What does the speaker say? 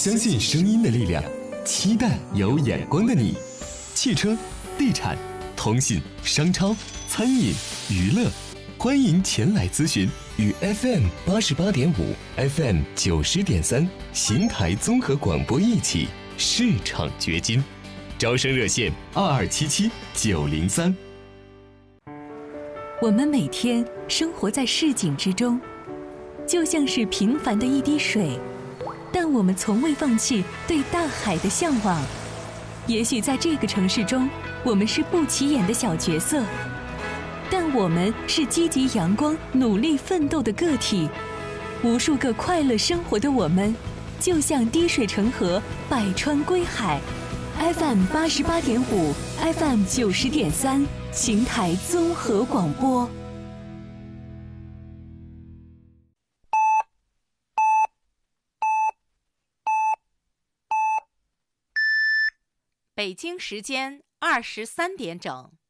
相信声音的力量，期待有眼光的你。汽车、地产、通信、商超、餐饮、娱乐，欢迎前来咨询，与 FM88.5、FM90.3 邢台综合广播一起市场掘金。招生热线2277-903。 我们每天生活在市井之中，就像是平凡的一滴水，但我们从未放弃对大海的向往。也许在这个城市中，我们是不起眼的小角色，但我们是积极阳光、努力奋斗的个体。无数个快乐生活的我们，就像滴水成河，百川归海。FM88.5、FM90.3，邢台综合广播。 北京时间23点整。